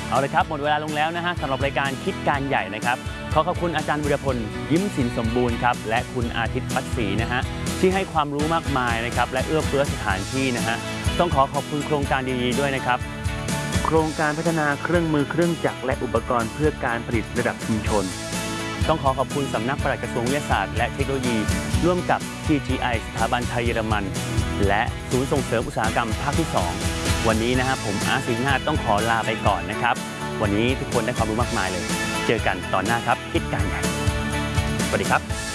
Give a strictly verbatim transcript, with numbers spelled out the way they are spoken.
เอาเลยครับหมดเวลาลงแล้วนะฮะสำหรับรายการคิดการใหญ่นะครับขอขอบคุณอาจารย์บุรพลยิ้มสินสมบูรณ์ครับและคุณอาทิตย์พัชศรีนะฮะที่ให้ความรู้มากมายนะครับและเอื้อเฟื้อสถานที่นะฮะต้องขอขอบคุณโครงการดีๆด้วยนะครับโครงการพัฒนาเครื่องมือเครื่องจักรและอุปกรณ์เพื่อการผลิตระดับชุมชนต้องขอขอบคุณสำนักปลัดกระทรวงวิทยาศาสตร์และเทคโนโลยีร่วมกับ ที จี ไอ สถาบันไทยเยอรมันและศูนย์ส่งเสริมอุตสาหกรรมภาคที่สองวันนี้นะครับผมอาร์ต สิงห์นาถต้องขอลาไปก่อนนะครับวันนี้ทุกคนได้ความรู้มากมายเลยเจอกันตอนหน้าครับคิดการใหญ่สวัสดีครับ